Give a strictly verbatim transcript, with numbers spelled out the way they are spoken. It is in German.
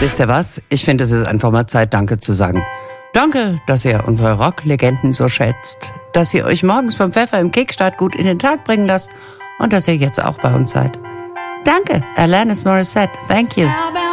Wisst ihr was? Ich finde, es ist einfach mal Zeit, Danke zu sagen. Danke, dass ihr unsere Rocklegenden so schätzt, dass ihr euch morgens vom Pfeffer im Kickstart gut in den Tag bringen lasst und dass ihr jetzt auch bei uns seid. Danke, Alanis Morissette. Thank you.